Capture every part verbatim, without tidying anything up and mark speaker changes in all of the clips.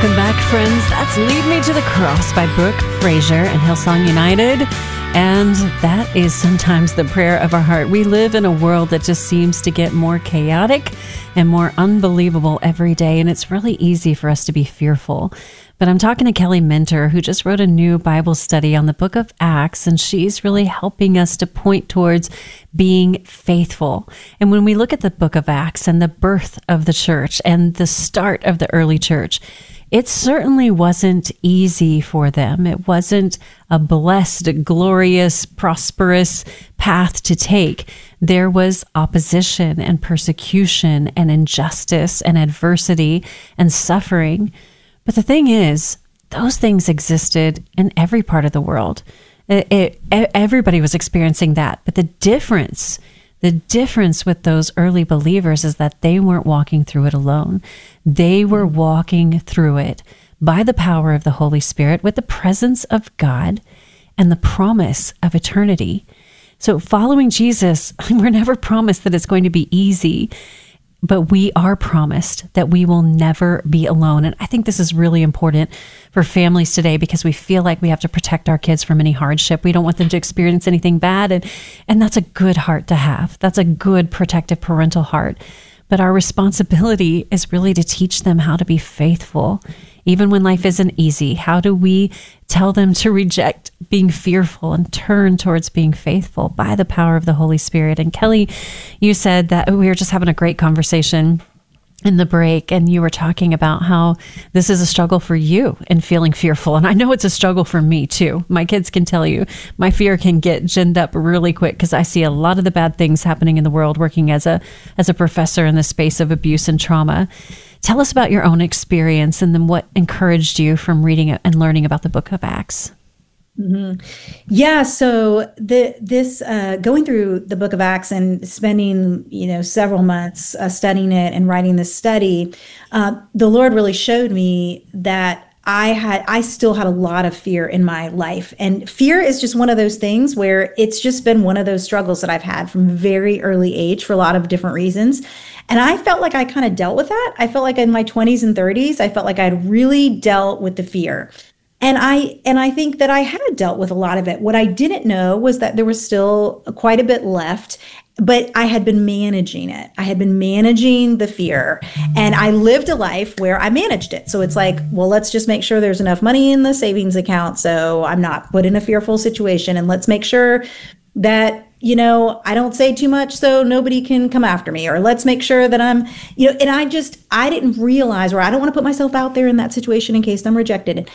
Speaker 1: Welcome back, friends. That's Lead Me to the Cross by Brooke Fraser and Hillsong United. And that is sometimes the prayer of our heart. We live in a world that just seems to get more chaotic and more unbelievable every day. And it's really easy for us to be fearful. But I'm talking to Kelly Minter, who just wrote a new Bible study on the book of Acts, and she's really helping us to point towards being faithful. And when we look at the book of Acts and the birth of the church and the start of the early church, it certainly wasn't easy for them. It wasn't a blessed, glorious, prosperous path to take. There was opposition and persecution and injustice and adversity and suffering. But the thing is, those things existed in every part of the world. It, it, everybody was experiencing that. But the difference, the difference with those early believers is that they weren't walking through it alone. They were walking through it by the power of the Holy Spirit with the presence of God and the promise of eternity. So following Jesus, we're never promised that it's going to be easy. But we are promised that we will never be alone. And I think this is really important for families today because we feel like we have to protect our kids from any hardship. We don't want them to experience anything bad. And, and that's a good heart to have. That's a good protective parental heart. But our responsibility is really to teach them how to be faithful, even when life isn't easy. How do we tell them to reject being fearful and turn towards being faithful by the power of the Holy Spirit? And Kelly, you said that we were just having a great conversation in the break, and you were talking about how this is a struggle for you and feeling fearful. And I know it's a struggle for me too. My kids can tell you my fear can get ginned up really quick because I see a lot of the bad things happening in the world working as a as a professor in the space of abuse and trauma. Tell us about your own experience and then what encouraged you from reading and learning about the book of Acts.
Speaker 2: Mm-hmm. Yeah. So the this uh, going through the book of Acts and spending, you know, several months uh, studying it and writing this study, uh, the Lord really showed me that I had I still had a lot of fear in my life. And fear is just one of those things where it's just been one of those struggles that I've had from a very early age for a lot of different reasons. And I felt like I kind of dealt with that. I felt like in my twenties and thirties, I felt like I'd really dealt with the fear. And I and I think that I had dealt with a lot of it. What I didn't know was that there was still quite a bit left, but I had been managing it. I had been managing the fear, and I lived a life where I managed it. So it's like, well, let's just make sure there's enough money in the savings account so I'm not put in a fearful situation, and let's make sure that, you know, I don't say too much so nobody can come after me, or let's make sure that I'm, you know, and I just, I didn't realize, or I don't want to put myself out there in that situation in case I'm rejected.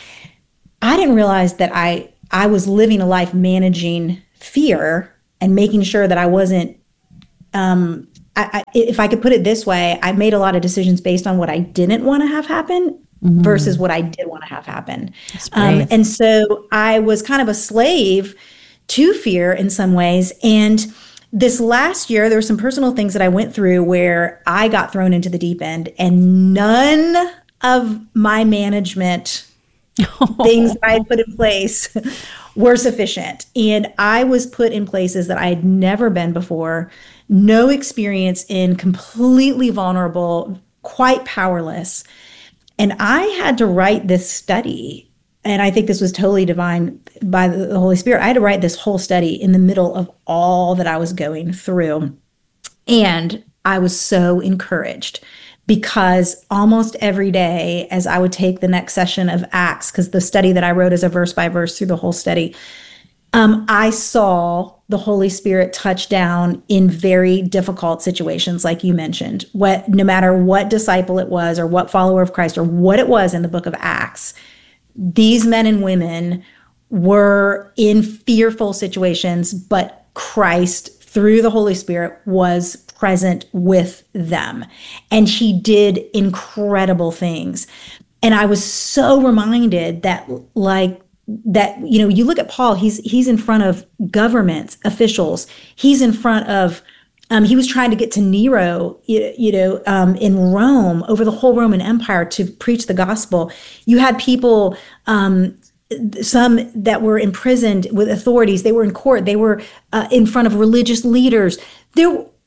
Speaker 2: I didn't realize that I I was living a life managing fear and making sure that I wasn't, um, I, I, if I could put it this way, I made a lot of decisions based on what I didn't want to have happen mm-hmm. versus what I did want to have happen. Um, and so I was kind of a slave to fear in some ways. And this last year, there were some personal things that I went through where I got thrown into the deep end, and none of my management things that I had put in place were sufficient. And I was put in places that I had never been before, no experience in, completely vulnerable, quite powerless. And I had to write this study. And I think this was totally divine by the Holy Spirit. I had to write this whole study in the middle of all that I was going through. And I was so encouraged, because almost every day as I would take the next session of Acts, because the study that I wrote is a verse by verse through the whole study, um, I saw the Holy Spirit touch down in very difficult situations, like you mentioned. What, no matter what disciple it was or what follower of Christ or what it was in the book of Acts, these men and women were in fearful situations, but Christ, through the Holy Spirit, was present with them. And he did incredible things. And I was so reminded that, like, that, you know, you look at Paul, he's he's in front of government officials. He's in front of, um, he was trying to get to Nero, you, you know, um, in Rome, over the whole Roman Empire, to preach the gospel. You had people, um, some that were imprisoned with authorities. They were in court. They were uh, in front of religious leaders. There,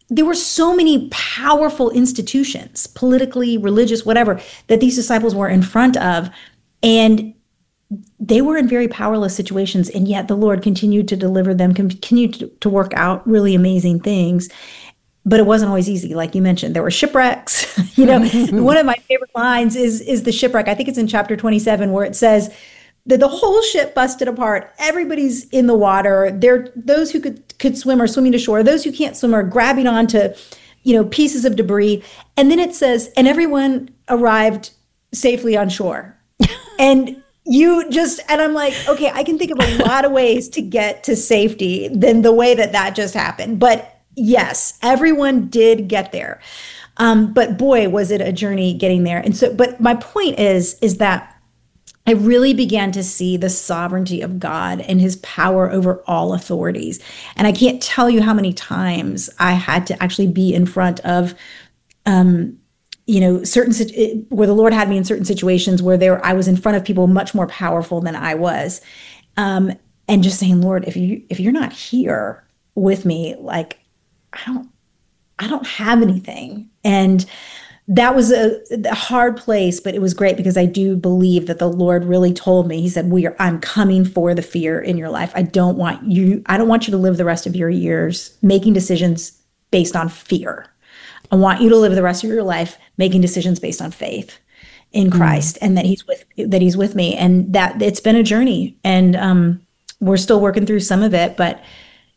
Speaker 2: there were so many powerful institutions, politically, religious, whatever, that these disciples were in front of. And they were in very powerless situations. And yet the Lord continued to deliver them, continued to, to work out really amazing things. But it wasn't always easy. Like you mentioned, there were shipwrecks. You know, one of my favorite lines is, is the shipwreck. I think it's in chapter twenty-seven, where it says that the whole ship busted apart. Everybody's in the water. There, those who could, could swim are swimming to shore. Those who can't swim are grabbing onto, you know, pieces of debris. And then it says, and everyone arrived safely on shore. And you just, and I'm like, okay, I can think of a lot of ways to get to safety than the way that that just happened. But yes, everyone did get there. Um, but boy, was it a journey getting there. And so, but my point is, is that I really began to see the sovereignty of God and his power over all authorities. And I can't tell you how many times I had to actually be in front of, um, you know, certain, where the Lord had me in certain situations where there, I was in front of people much more powerful than I was. Um, and just saying, Lord, if you, if you're not here with me, like, I don't, I don't have anything. And that was a, a hard place, but it was great because I do believe that the Lord really told me, he said, we are, I'm coming for the fear in your life. I don't want you, I don't want you to live the rest of your years making decisions based on fear. I want you to live the rest of your life making decisions based on faith in Christ, mm-hmm. and that he's with, that he's with me. And that it's been a journey, and um, we're still working through some of it, but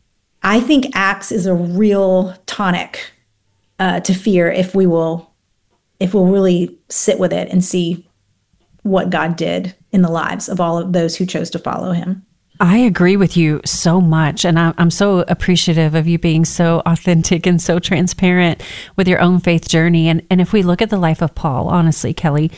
Speaker 2: I think Acts is a real tonic uh, to fear if we will, if we'll really sit with it and see what God did in the lives of all of those who chose to follow him.
Speaker 1: I agree with you so much. And I'm so appreciative of you being so authentic and so transparent with your own faith journey. And, and if we look at the life of Paul, honestly, Kelly,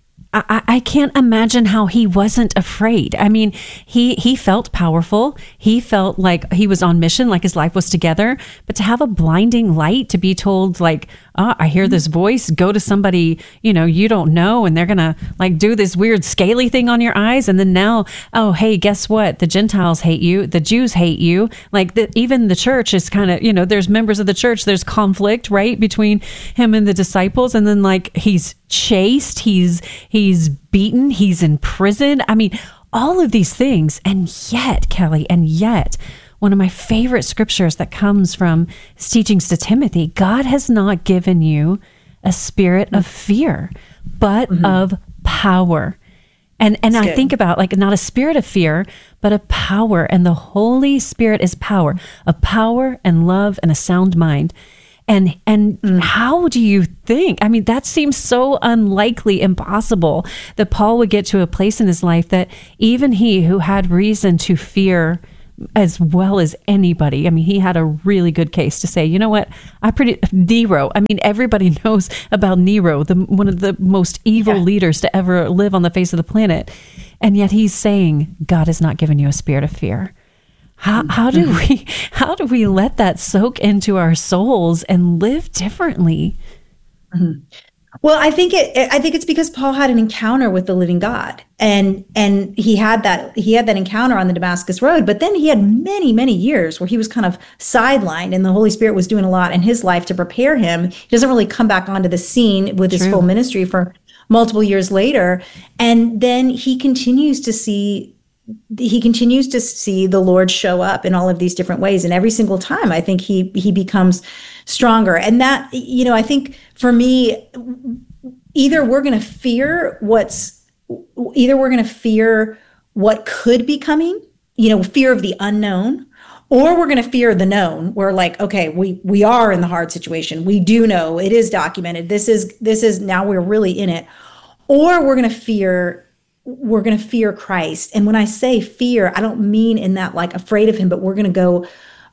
Speaker 1: I, I can't imagine how he wasn't afraid. I mean, he he felt powerful. He felt like he was on mission, like his life was together. But to have a blinding light, to be told like, oh, I hear this voice, go to somebody, you know, you don't know, and they're going to like do this weird scaly thing on your eyes. And then now, oh, hey, guess what? The Gentiles hate you. The Jews hate you. Like the, even the church is kind of, you know, there's members of the church, there's conflict, right, between him and the disciples. And then like he's chased, he's, he's beaten, he's in prison. I mean, all of these things. And yet, Kelly, and yet, one of my favorite scriptures that comes from his teachings to Timothy, God has not given you a spirit of fear, but mm-hmm. of power. And and That's I good. think about like not a spirit of fear, but a power. And the Holy Spirit is power, a power and love and a sound mind. And and mm. how do you think? I mean, that seems so unlikely, impossible that Paul would get to a place in his life that even he who had reason to fear as well as anybody, I mean, he had a really good case to say, you know what, I pretty, Nero, I mean, everybody knows about Nero, the one of the most evil yeah. leaders to ever live on the face of the planet. And yet he's saying, God has not given you a spirit of fear. How, how do we how do we let that soak into our souls and live differently?
Speaker 2: Mm-hmm. Well, I think it. I think it's because Paul had an encounter with the living God, and and he had that he had that encounter on the Damascus Road. But then he had many many years where he was kind of sidelined, and the Holy Spirit was doing a lot in his life to prepare him. He doesn't really come back onto the scene with his True. full ministry for multiple years later, and then he continues to see. He continues to see the Lord show up in all of these different ways. And every single time, I think he he becomes stronger. And that, you know, I think for me, either we're going to fear what's, either we're going to fear what could be coming, you know, fear of the unknown, or we're going to fear the known. We're like, okay, we we are in the hard situation. We do know it is documented. This is, this is now we're really in it. Or we're going to fear we're going to fear Christ. And when I say fear, I don't mean in that like afraid of him, but we're going to go,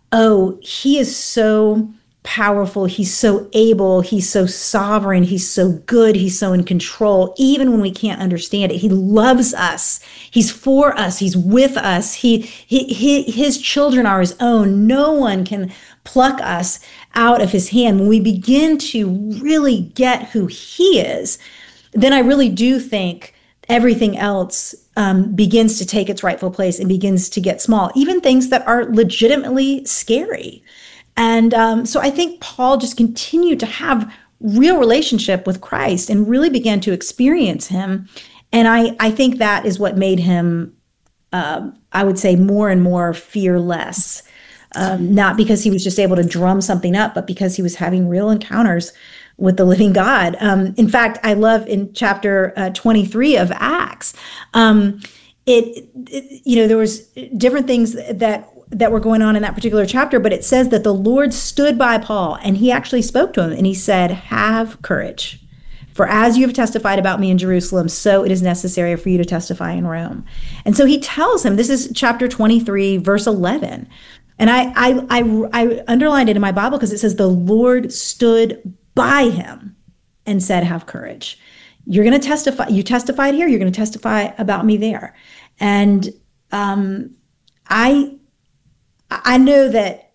Speaker 2: oh, he is so powerful. He's so able. He's so sovereign. He's so good. He's so in control, even when we can't understand it. He loves us. He's for us. He's with us. He, he, he his children are his own. No one can pluck us out of his hand. When we begin to really get who he is, then I really do think everything else um, begins to take its rightful place and begins to get small, even things that are legitimately scary. And um, so I think Paul just continued to have real relationship with Christ and really began to experience him. And I, I think that is what made him, uh, I would say, more and more fearless. Um, not because he was just able to drum something up, but because he was having real encounters with the living God. Um, in fact, I love in chapter uh, twenty-three of Acts, um, it, it, you know, there was different things that that were going on in that particular chapter, but it says that the Lord stood by Paul and he actually spoke to him and he said, "Have courage. For as you have testified about me in Jerusalem, so it is necessary for you to testify in Rome." And so he tells him, this is chapter twenty-three, verse eleven. And I, I, I, I underlined it in my Bible because it says the Lord stood by him and said, "Have courage. You're going to testify. You testified here. You're going to testify about me there." And um, I, I know that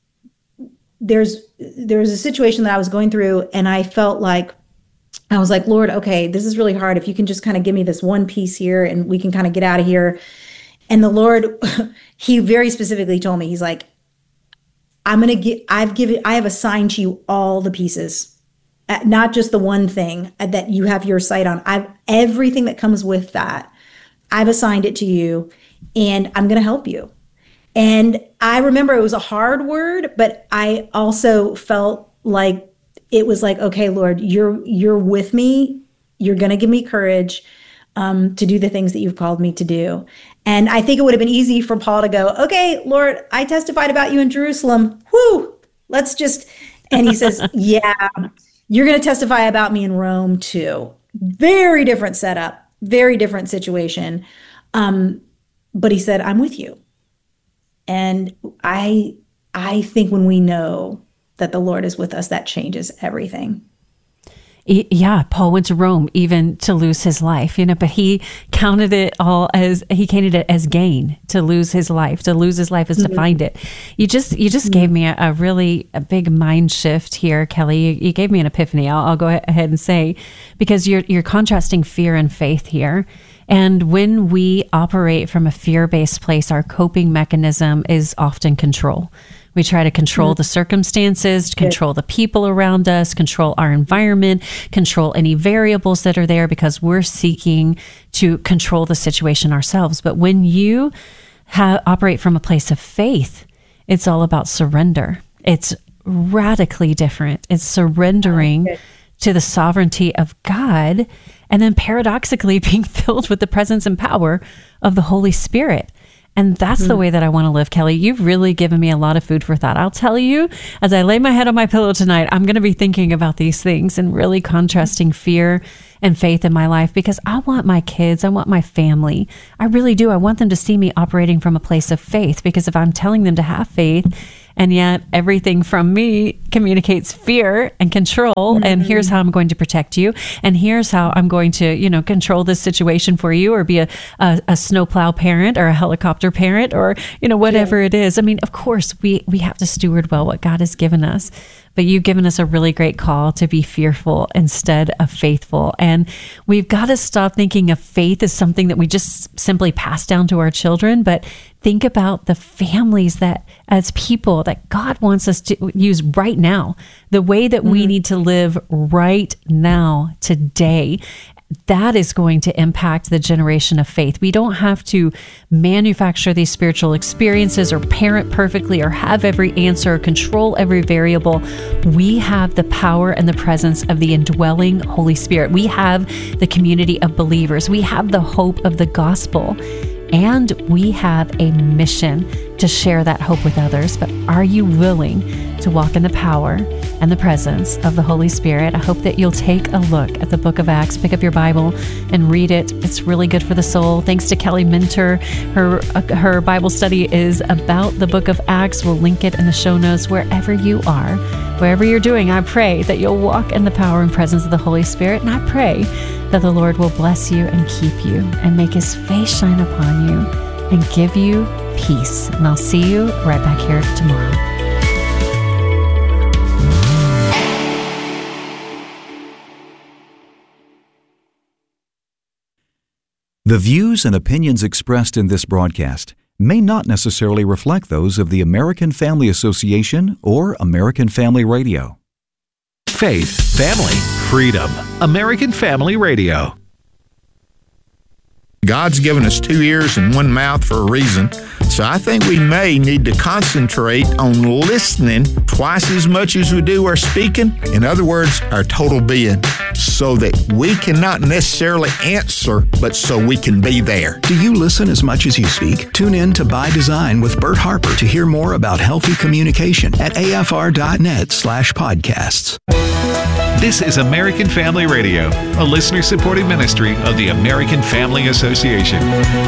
Speaker 2: there's there was a situation that I was going through, and I felt like I was like, "Lord, okay, this is really hard. If you can just kind of give me this one piece here, and we can kind of get out of here." And the Lord, he very specifically told me, he's like, I'm going to get, I've given, I have assigned to you all the pieces, not just the one thing that you have your sight on. I've everything that comes with that. I've assigned it to you and I'm going to help you. And I remember it was a hard word, but I also felt like it was like, okay, Lord, you're, you're with me. You're going to give me courage um, to do the things that you've called me to do. And I think it would have been easy for Paul to go, "Okay, Lord, I testified about you in Jerusalem. Whoo, let's just," and he says, "Yeah, you're going to testify about me in Rome too." Very different setup, very different situation. Um, but he said, "I'm with you." And I, I think when we know that the Lord is with us, that changes everything.
Speaker 1: Yeah, Paul went to Rome even to lose his life, you know, but he counted it all as, he counted it as gain to lose his life. To lose his life is mm-hmm. to find it. You just, you just mm-hmm. gave me a, a really a big mind shift here, Kelly. You, you gave me an epiphany. I'll, I'll go ahead and say, because you're, you're contrasting fear and faith here. And when we operate from a fear-based place, our coping mechanism is often control. We try to control mm-hmm. the circumstances, control the people around us, control our environment, control any variables that are there because we're seeking to control the situation ourselves. But when you ha- operate from a place of faith, it's all about surrender. It's radically different. It's surrendering okay. to the sovereignty of God, and then paradoxically being filled with the presence and power of the Holy Spirit. And that's mm. the way that I want to live, Kelly. You've really given me a lot of food for thought. I'll tell you, as I lay my head on my pillow tonight, I'm going to be thinking about these things and really contrasting fear and faith in my life, because I want my kids, I want my family, I really do. I want them to see me operating from a place of faith, because if I'm telling them to have faith, and yet everything from me communicates fear and control. Mm-hmm. And here's how I'm going to protect you. And here's how I'm going to, you know, control this situation for you, or be a, a, a snowplow parent or a helicopter parent, or, you know, whatever yeah. it is. I mean, of course, we, we have to steward well what God has given us. But you've given us a really great call to be fearful instead of faithful. And we've got to stop thinking of faith as something that we just simply pass down to our children, but think about the families that, as people, that God wants us to use right now, the way that mm-hmm. we need to live right now, today. That is going to impact the generation of faith. We don't have to manufacture these spiritual experiences or parent perfectly or have every answer or control every variable. We have the power and the presence of the indwelling Holy Spirit. We have the community of believers. We have the hope of the gospel. And we have a mission to share that hope with others. But are you willing to walk in the power and the presence of the Holy Spirit? I hope that you'll take a look at the book of Acts, pick up your Bible and read it. It's really good for the soul. Thanks to Kelly Minter. Her, uh, her Bible study is about the book of Acts. We'll link it in the show notes wherever you are. Wherever you're doing, I pray that you'll walk in the power and presence of the Holy Spirit. And I pray that the Lord will bless you and keep you and make his face shine upon you and give you peace. And I'll see you right back here tomorrow.
Speaker 3: The views and opinions expressed in this broadcast may not necessarily reflect those of the American Family Association or American Family Radio.
Speaker 4: Faith, family, freedom. American Family Radio.
Speaker 5: God's given us two ears and one mouth for a reason, so I think we may need to concentrate on listening twice as much as we do our speaking. In other words, our total being, so that we can not necessarily answer, but so we can be there.
Speaker 6: Do you listen as much as you speak? Tune in to By Design with Bert Harper to hear more about healthy communication at afr.net slash podcasts.
Speaker 4: This is American Family Radio, a listener-supported ministry of the American Family Association.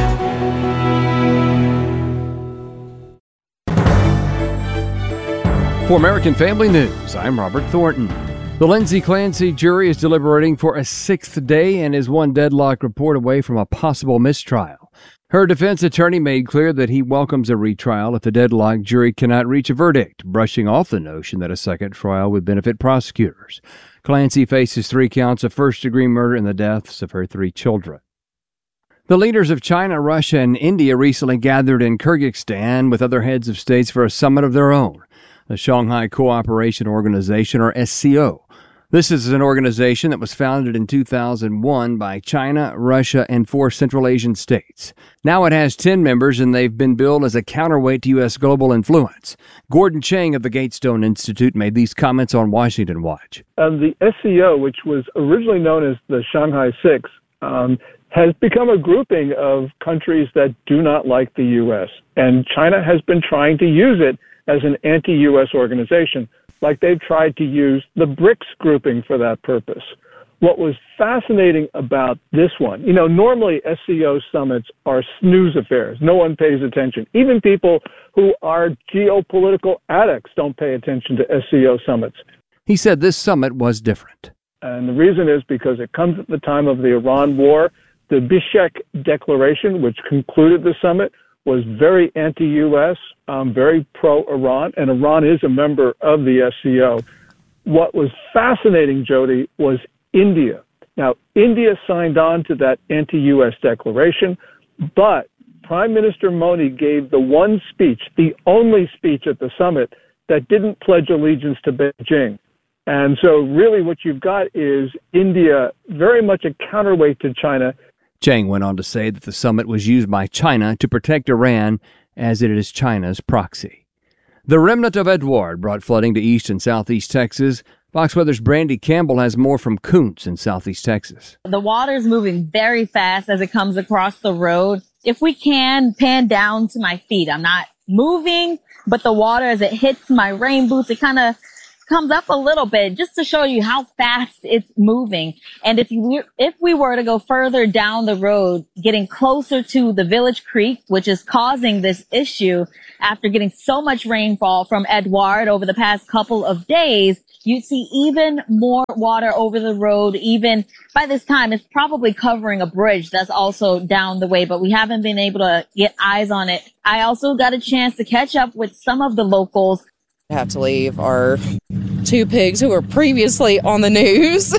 Speaker 7: For American Family News, I'm Robert Thornton. The Lindsay Clancy jury is deliberating for a sixth day and is one deadlock report away from a possible mistrial. Her defense attorney made clear that he welcomes a retrial if the deadlocked jury cannot reach a verdict, brushing off the notion that a second trial would benefit prosecutors. Clancy faces three counts of first-degree murder in the deaths of her three children. The leaders of China, Russia, and India recently gathered in Kyrgyzstan with other heads of states for a summit of their own, the Shanghai Cooperation Organization, or S C O. This is an organization that was founded in two thousand one by China, Russia, and four Central Asian states. Now it has ten members, and they've been billed as a counterweight to U S global influence. Gordon Chang of the Gatestone Institute made these comments on Washington Watch.
Speaker 8: Um, the S C O, which was originally known as the Shanghai Six, um, has become a grouping of countries that do not like the U S, and China has been trying to use it as an anti-U S organization, like they've tried to use the BRICS grouping for that purpose. What was fascinating about this one, you know, normally S C O summits are snooze affairs. No one pays attention. Even people who are geopolitical addicts don't pay attention to S C O summits.
Speaker 7: He said this summit was different.
Speaker 8: And the reason is because it comes at the time of the Iran war. The Bishkek Declaration, which concluded the summit, was very anti-U S, um, very pro-Iran, and Iran is a member of the S C O. What was fascinating, Jody, was India. Now, India signed on to that anti-U S declaration, but Prime Minister Modi gave the one speech, the only speech at the summit, that didn't pledge allegiance to Beijing. And so really what you've got is India very much a counterweight to China.
Speaker 7: Chang went on to say that the summit was used by China to protect Iran as it is China's proxy. The remnant of Edouard brought flooding to east and southeast Texas. Fox Weather's Brandy Campbell has more from Koontz in southeast Texas.
Speaker 9: The water's moving very fast as it comes across the road. If we can, pan down to my feet. I'm not moving, but the water, as it hits my rain boots, it kind of comes up a little bit just to show you how fast it's moving. And if you if we were to go further down the road, getting closer to the Village Creek, which is causing this issue after getting so much rainfall from Edouard over the past couple of days, you see even more water over the road. Even by this time, it's probably covering a bridge that's also down the way, but we haven't been able to get eyes on it. I also got a chance to catch up with some of the locals.
Speaker 10: Have to leave our two pigs who were previously on the news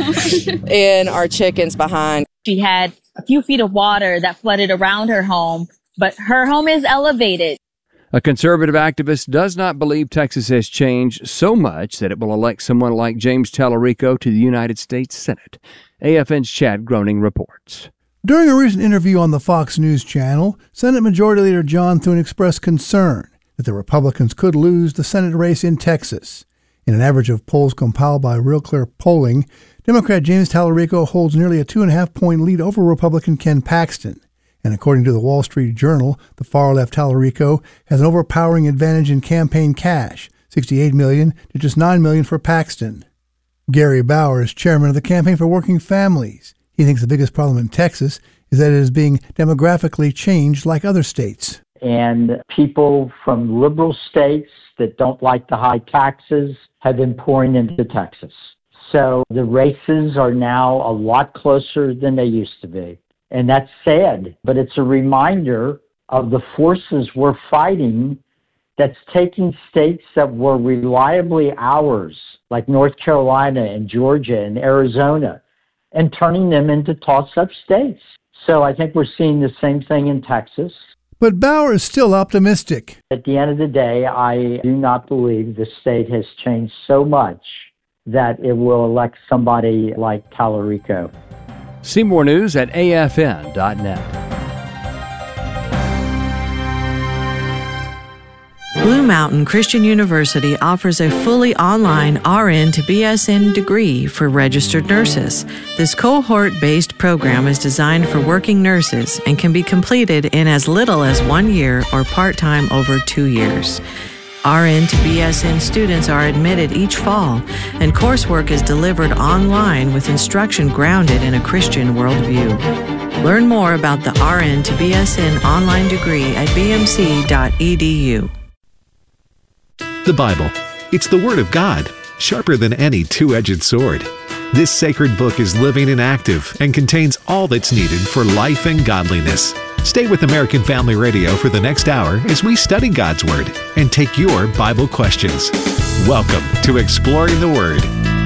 Speaker 10: and our chickens behind.
Speaker 9: She had a few feet of water that flooded around her home, but her home is elevated.
Speaker 7: A conservative activist does not believe Texas has changed so much that it will elect someone like James Tallarico to the United States Senate. A F N's Chad Groening reports.
Speaker 11: During a recent interview on the Fox News Channel, Senate Majority Leader John Thune expressed concern that the Republicans could lose the Senate race in Texas. In an average of polls compiled by Real Clear Polling, Democrat James Tallarico holds nearly a two-and-a-half point lead over Republican Ken Paxton. And according to the Wall Street Journal, the far-left Tallarico has an overpowering advantage in campaign cash, sixty-eight million dollars to just nine million dollars for Paxton. Gary Bauer is chairman of the Campaign for Working Families. He thinks the biggest problem in Texas is that it is being demographically changed like other states.
Speaker 12: And people from liberal states that don't like the high taxes have been pouring into Texas. So the races are now a lot closer than they used to be. And that's sad, but it's a reminder of the forces we're fighting that's taking states that were reliably ours, like North Carolina and Georgia and Arizona, and turning them into toss-up states. So I think we're seeing the same thing in Texas.
Speaker 11: But Bauer is still optimistic.
Speaker 12: At the end of the day, I do not believe the state has changed so much that it will elect somebody like Tallarico.
Speaker 7: See more news at A F N dot net.
Speaker 13: Blue Mountain Christian University offers a fully online R N to B S N degree for registered nurses. This cohort-based program is designed for working nurses and can be completed in as little as one year or part-time over two years. R N to B S N students are admitted each fall, and coursework is delivered online with instruction grounded in a Christian worldview. Learn more about the R N to B S N online degree at b m c dot e d u.
Speaker 4: The Bible. It's the Word of God, sharper than any two-edged sword. This sacred book is living and active and contains all that's needed for life and godliness. Stay with American Family Radio for the next hour as we study God's Word and take your Bible questions. Welcome to Exploring the Word.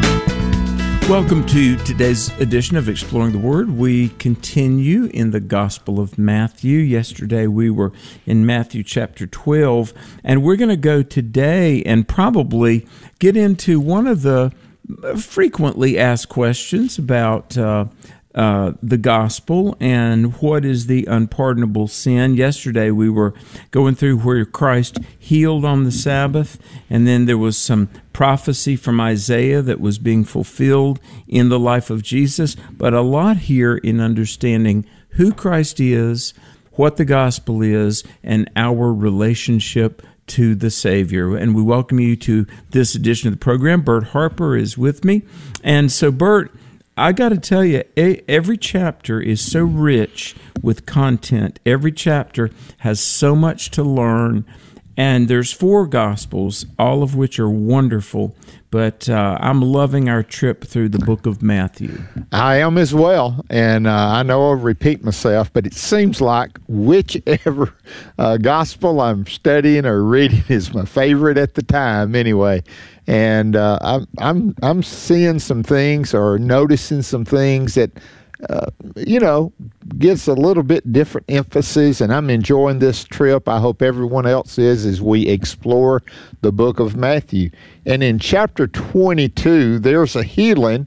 Speaker 14: Welcome to today's edition of Exploring the Word. We continue in the Gospel of Matthew. Yesterday we were in Matthew chapter twelve, and we're going to go today and probably get into one of the frequently asked questions about uh, uh, the gospel and what is the unpardonable sin. Yesterday we were going through where Christ healed on the Sabbath, and then there was some prophecy from Isaiah that was being fulfilled in the life of Jesus, but a lot here in understanding who Christ is, what the gospel is, and our relationship to the Savior. And we welcome you to this edition of the program. Bert Harper is with me. And so, Bert, I got to tell you, every chapter is so rich with content. Every chapter has so much to learn. And there's four Gospels, all of which are wonderful, but uh, I'm loving our trip through the book of Matthew.
Speaker 5: I am as well, and uh, I know I'll repeat myself, but it seems like whichever uh, Gospel I'm studying or reading is my favorite at the time anyway. And uh, I'm, I'm, I'm seeing some things or noticing some things that Uh, you know, gives a little bit different emphasis, and I'm enjoying this trip. I hope everyone else is as we explore the book of Matthew. And in chapter twenty-two, there's a healing,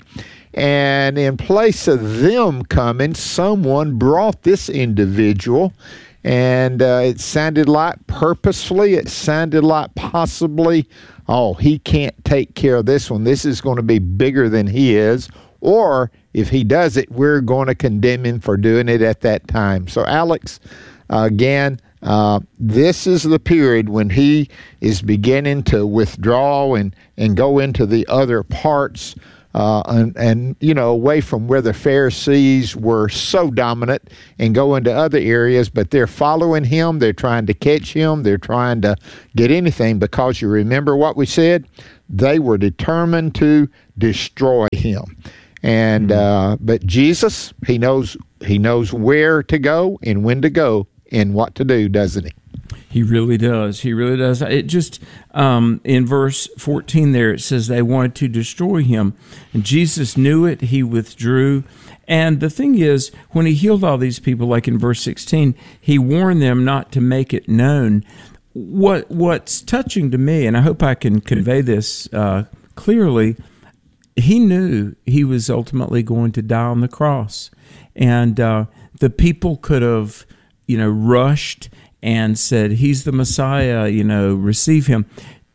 Speaker 5: and in place of them coming, someone brought this individual, and uh, it sounded like purposefully, it sounded like possibly, oh, he can't take care of this one. This is going to be bigger than he is, or if he does it, we're going to condemn him for doing it at that time. So, Alex, uh, again, uh, this is the period when he is beginning to withdraw and, and go into the other parts uh, and, and, you know, away from where the Pharisees were so dominant and go into other areas, but they're following him. They're trying to catch him. They're trying to get anything because you remember what we said? They were determined to destroy him. And uh, but Jesus, he knows he knows where to go and when to go and what to do, doesn't he?
Speaker 14: He really does. He really does. It just um, in verse fourteen there it says they wanted to destroy him, and Jesus knew it. He withdrew. And the thing is, when he healed all these people, like in verse sixteen, he warned them not to make it known. What what's touching to me, and I hope I can convey this uh, clearly. He knew he was ultimately going to die on the cross. And uh, the people could have, you know, rushed and said, he's the Messiah, you know, receive him.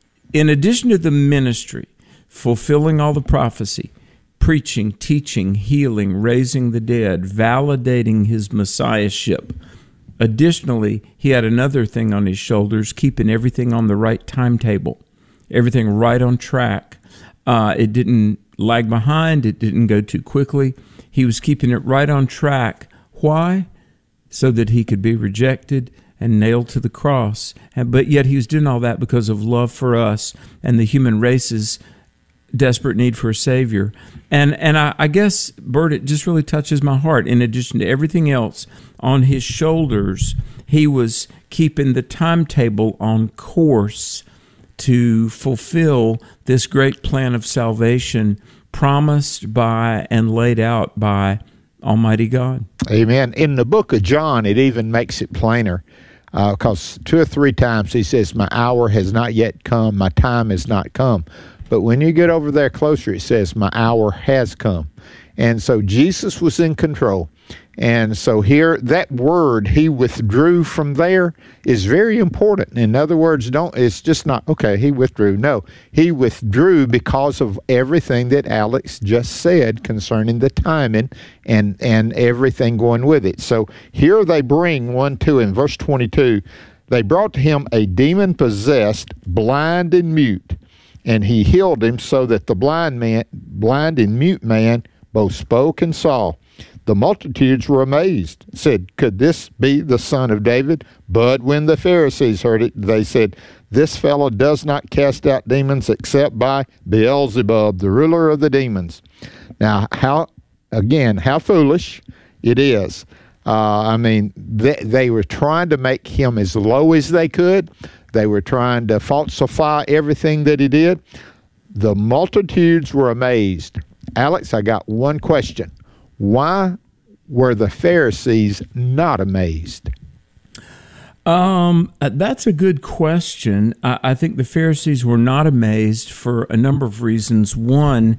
Speaker 14: In addition to the ministry, fulfilling all the prophecy, preaching, teaching, healing, raising the dead, validating his messiahship, additionally, he had another thing on his shoulders, keeping everything on the right timetable, everything right on track. Uh, it didn't lag behind. It didn't go too quickly. He was keeping it right on track. Why? So that he could be rejected and nailed to the cross. And, but yet he was doing all that because of love for us and the human race's desperate need for a Savior. And and I, I guess, Bert, it just really touches my heart. In addition to everything else on his shoulders, he was keeping the timetable on course to fulfill this great plan of salvation promised by and laid out by Almighty God.
Speaker 5: Amen. In the book of John, it even makes it plainer. because uh, two or three times he says, my hour has not yet come, my time has not come. But when you get over there closer, it says, my hour has come. And so Jesus was in control. And so here, that word, he withdrew from there, is very important. In other words, don't it's just not, okay, he withdrew. No, he withdrew because of everything that Alex just said concerning the timing and, and everything going with it. So here they bring one, two, in verse twenty-two, they brought to him a demon-possessed, blind and mute, and he healed him so that the blind man, blind and mute man both spoke and saw. The multitudes were amazed, said, could this be the son of David? But when the Pharisees heard it, they said, this fellow does not cast out demons except by Beelzebub, the ruler of the demons. Now, how, again, how foolish it is. Uh, I mean, they, they were trying to make him as low as they could. They were trying to falsify everything that he did. The multitudes were amazed. Alex, I got one question. Why were the Pharisees not amazed?
Speaker 14: Um, that's a good question. I, I think the Pharisees were not amazed for a number of reasons. One,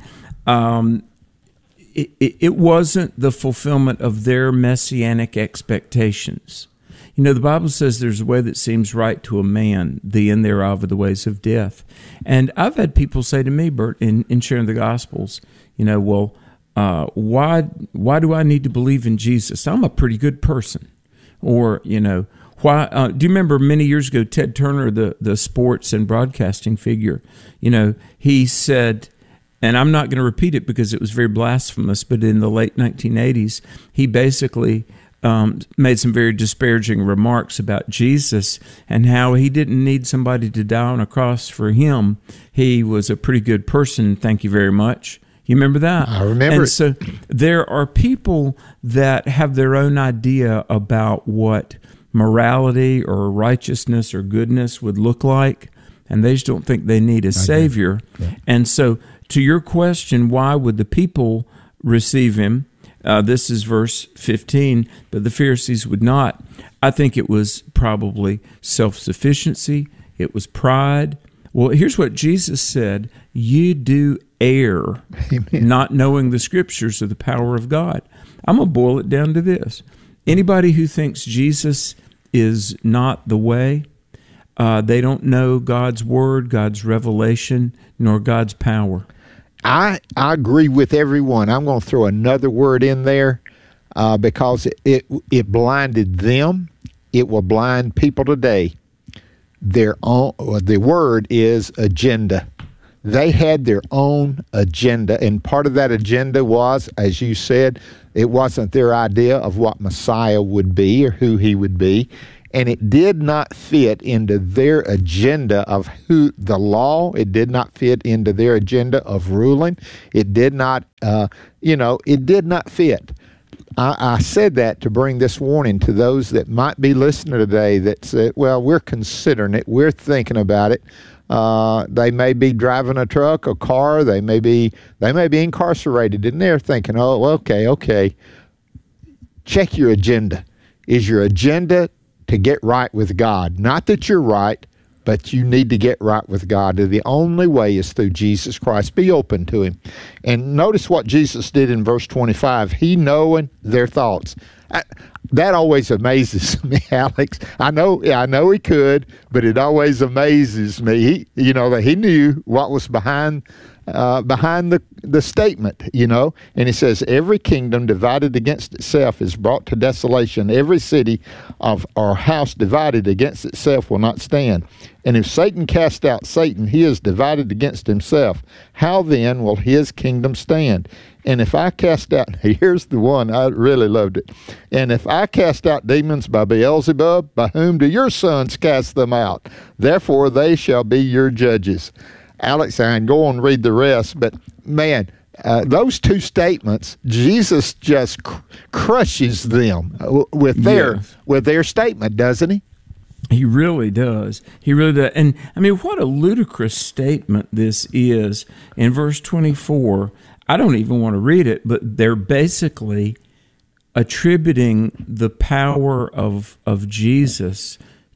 Speaker 14: um, it, it, it wasn't the fulfillment of their messianic expectations. You know, the Bible says there's a way that seems right to a man, the end thereof are the ways of death. And I've had people say to me, Bert, in, in sharing the Gospels, you know, well, Uh, why why do I need to believe in Jesus? I'm a pretty good person. Or, you know, why? Uh, do you remember many years ago, Ted Turner, the, the sports and broadcasting figure, you know, he said, and I'm not going to repeat it because it was very blasphemous, but in the late nineteen eighties, he basically um, made some very disparaging remarks about Jesus and how he didn't need somebody to die on a cross for him. He was a pretty good person, thank you very much. You remember that?
Speaker 5: I remember.
Speaker 14: And so there are people that have their own idea about what morality or righteousness or goodness would look like, and they just don't think they need a Savior. Yeah. And so to your question, why would the people receive him? Uh, this is verse fifteen, but the Pharisees would not. I think it was probably self-sufficiency. It was pride. Well, here's what Jesus said, you do err, Amen. Not knowing the Scriptures or the power of God. I'm going to boil it down to this. Anybody who thinks Jesus is not the way, uh, they don't know God's Word, God's revelation, nor God's power.
Speaker 5: I, I agree with everyone. I'm going to throw another word in there uh, because it, it, it blinded them. It will blind people today. Their own, the word is agenda. They had their own agenda, and part of that agenda was, as you said, it wasn't their idea of what Messiah would be or who he would be, and it did not fit into their agenda of who the law. It did not fit into their agenda of ruling. It did not, uh, you know, it did not fit. I, I said that to bring this warning to those that might be listening today that say, well, we're considering it, we're thinking about it. Uh, they may be driving a truck, a car, they may be they may be incarcerated, and they're thinking, oh, okay, okay. Check your agenda. Is your agenda to get right with God? Not that you're right, but you need to get right with God. The only way is through Jesus Christ. Be open to him. And notice what Jesus did in verse twenty-five. He knowing their thoughts. I, that always amazes me, Alex. I know I know he could, but it always amazes me. He, you know, that he knew what was behind uh, behind the, the statement, you know. And he says, every kingdom divided against itself is brought to desolation. Every city of or house divided against itself will not stand. And if Satan cast out Satan, he is divided against himself. How then will his kingdom stand? And if I cast out, here's the one, I really loved it. And if I cast out demons by Beelzebub, by whom do your sons cast them out? Therefore they shall be your judges. Alex, I can go on and read the rest, but man, uh, those two statements, Jesus just cr- crushes them with their
Speaker 14: yes.
Speaker 5: with their statement, doesn't he?
Speaker 14: He really does. He really does. And I mean, what a ludicrous statement this is. In verse twenty-four, I don't even want to read it, but they're basically attributing the power of of Jesus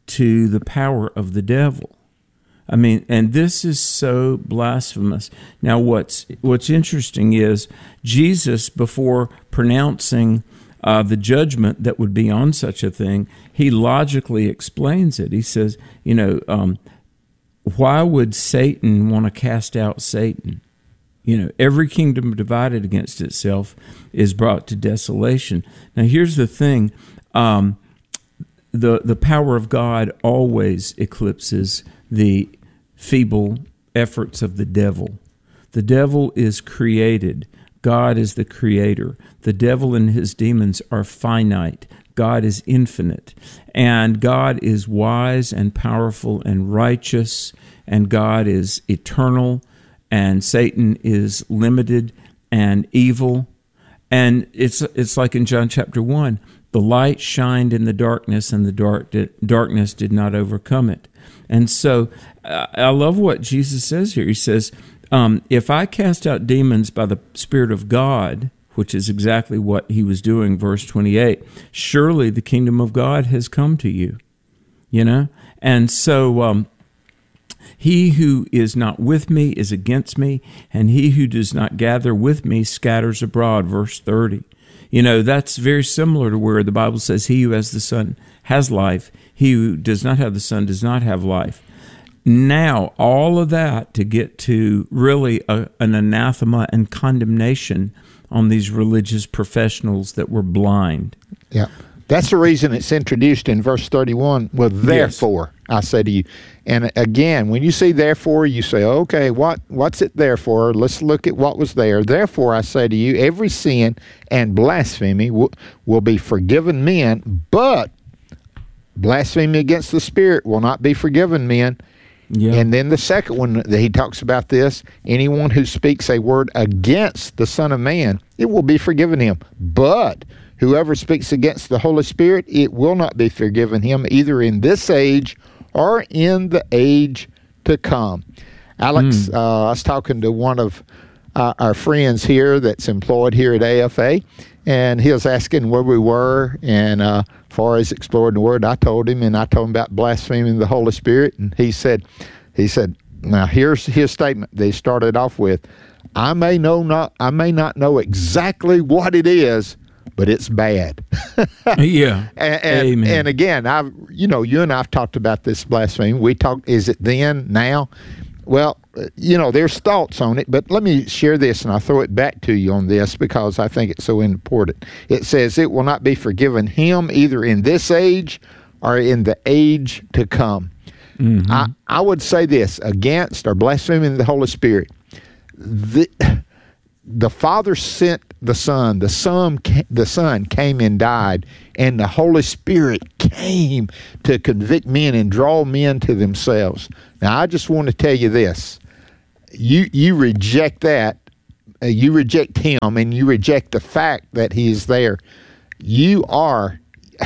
Speaker 14: to the power of the devil. I mean, and this is so blasphemous. Now, what's what's interesting is Jesus, before pronouncing uh, the judgment that would be on such a thing, he logically explains it. He says, you know, um, why would Satan want to cast out Satan? You know, every kingdom divided against itself is brought to desolation. Now, here's the thing. Um, the, the power of God always eclipses the feeble efforts of the devil. The devil is created. God is the creator. The devil and his demons are finite. God is infinite. And God is wise and powerful and righteous. And God is eternal. And Satan is limited and evil. And it's it's like in John chapter one, the light shined in the darkness, and the dark darkness did not overcome it. And so uh, I love what Jesus says here. He says, um, if I cast out demons by the Spirit of God, which is exactly what he was doing, verse twenty-eight, surely the kingdom of God has come to you. You know? And so um, he who is not with me is against me, and he who does not gather with me scatters abroad, verse thirty. You know, that's very similar to where the Bible says, he who has the Son has life. He who does not have the Son does not have life. Now, all of that to get to really a, an anathema and condemnation on these religious professionals that were blind.
Speaker 5: Yeah. That's the reason it's introduced in verse thirty-one. Well, therefore, yes. I say to you. And again, when you see therefore, you say, okay, what what's it there for? Let's look at what was there. Therefore, I say to you, every sin and blasphemy will, will be forgiven men, but blasphemy against the Spirit will not be forgiven men. Yeah. And then the second one that he talks about this, anyone who speaks a word against the Son of Man, it will be forgiven him. But whoever speaks against the Holy Spirit, it will not be forgiven him, either in this age or in the age to come. Alex, mm. uh, I was talking to one of uh, our friends here that's employed here at A F A, and he was asking where we were, and uh, as far as exploring the Word, I told him, and I told him about blaspheming the Holy Spirit, and he said, he said, now here's his statement. They started off with, I may know not, I may not know exactly what it is, but it's bad. Yeah. And, and, Amen. And again, I've, you know, you and I've talked about this blasphemy. We talked, is it then, now? Well, you know, there's thoughts on it, but let me share this, and I'll throw it back to you on this because I think it's so important. It says, it will not be forgiven him either in this age or in the age to come. Mm-hmm. I, I would say this, against or blaspheming the Holy Spirit. The, the Father sent the Son. The Son, the Son came and died, and the Holy Spirit came to convict men and draw men to themselves. Now, I just want to tell you this. You you reject that. Uh, you reject him, and you reject the fact that he is there. You are,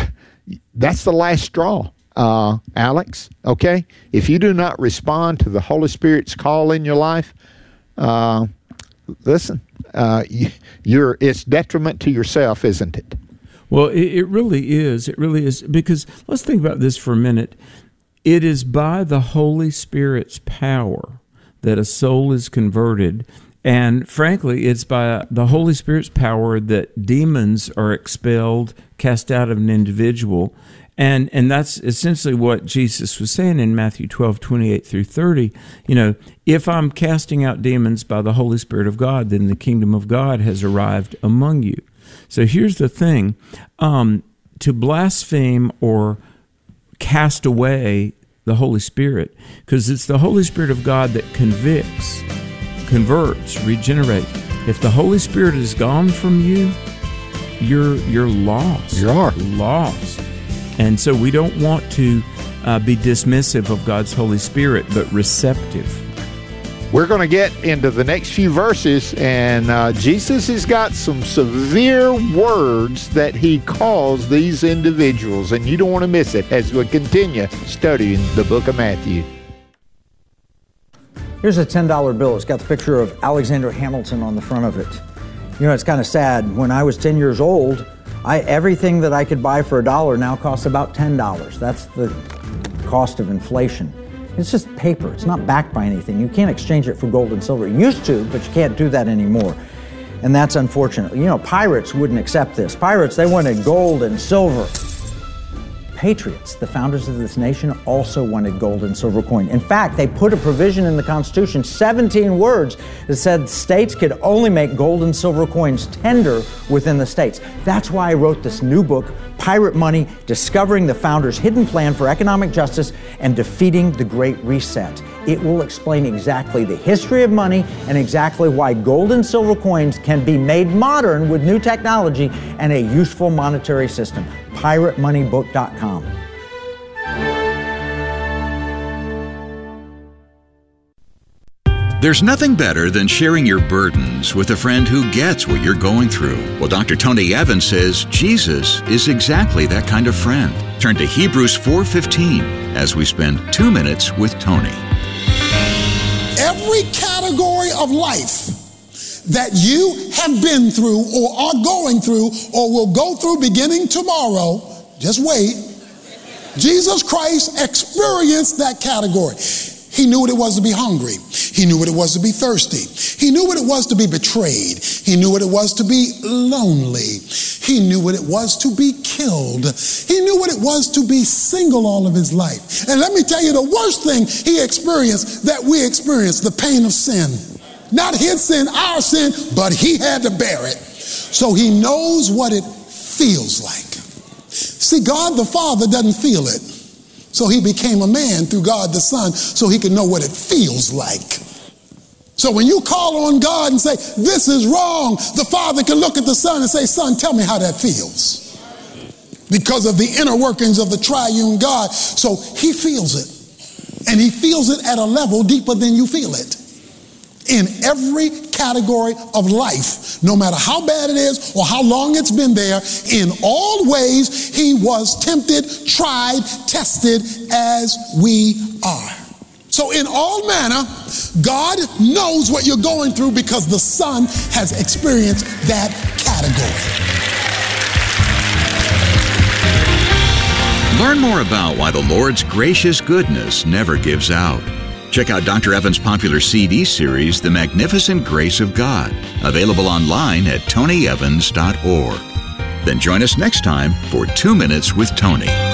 Speaker 5: that's the last straw, uh, Alex, okay? If you do not respond to the Holy Spirit's call in your life, uh, listen, uh, you, you're it's detriment to yourself, isn't it?
Speaker 14: Well, it, it really is. It really is. Because let's think about this for a minute. It is by the Holy Spirit's power that a soul is converted. And frankly, it's by the Holy Spirit's power that demons are expelled, cast out of an individual. And and that's essentially what Jesus was saying in Matthew twelve, twenty-eight through thirty. You know, if I'm casting out demons by the Holy Spirit of God, then the kingdom of God has arrived among you. So here's the thing. Um, to blaspheme or cast away the Holy Spirit, because it's the Holy Spirit of God that convicts, converts, regenerates. If the Holy Spirit is gone from you, you're you're lost.
Speaker 5: You are
Speaker 14: lost. And so we don't want to uh, be dismissive of God's Holy Spirit, but receptive.
Speaker 5: We're going to get into the next few verses, and uh, Jesus has got some severe words that he calls these individuals, and you don't want to miss it as we continue studying the book of Matthew.
Speaker 15: Here's a ten dollar bill. It's got the picture of Alexander Hamilton on the front of it. You know, it's kind of sad. When I was ten years old, I, everything that I could buy for a dollar now costs about ten dollars. That's the cost of inflation. It's just paper. It's not backed by anything. You can't exchange it for gold and silver. You used to, but you can't do that anymore. And that's unfortunate. You know, pirates wouldn't accept this. Pirates, they wanted gold and silver. Patriots, the founders of this nation, also wanted gold and silver coin. In fact, they put a provision in the Constitution, seventeen words, that said states could only make gold and silver coins tender within the states. That's why I wrote this new book, Pirate Money, Discovering the Founders' Hidden Plan for Economic Justice and Defeating the Great Reset. It will explain exactly the history of money and exactly why gold and silver coins can be made modern with new technology and a useful monetary system. pirate money book dot com.
Speaker 16: There's nothing better than sharing your burdens with a friend who gets what you're going through. Well, Doctor Tony Evans says Jesus is exactly that kind of friend. Turn to Hebrews four fifteen as we spend two minutes with Tony.
Speaker 17: Every category of life that you have been through or are going through or will go through beginning tomorrow, just wait. Jesus Christ experienced that category. He knew what it was to be hungry. He knew what it was to be thirsty. He knew what it was to be betrayed. He knew what it was to be lonely. He knew what it was to be killed. He knew what it was to be single all of his life. And let me tell you, the worst thing he experienced that we experienced, the pain of sin. Not his sin, our sin, but he had to bear it. So he knows what it feels like. See, God the Father doesn't feel it. So he became a man through God the Son so he could know what it feels like. So when you call on God and say, this is wrong, the Father can look at the Son and say, Son, tell me how that feels. Because of the inner workings of the triune God. So he feels it. And he feels it at a level deeper than you feel it. In every category of life, no matter how bad it is or how long it's been there, in all ways he was tempted, tried, tested as we are. So in all manner, God knows what you're going through because the Son has experienced that category.
Speaker 16: Learn more about why the Lord's gracious goodness never gives out. Check out Doctor Evans' popular C D series, The Magnificent Grace of God, available online at tony evans dot org. Then join us next time for Two Minutes with Tony.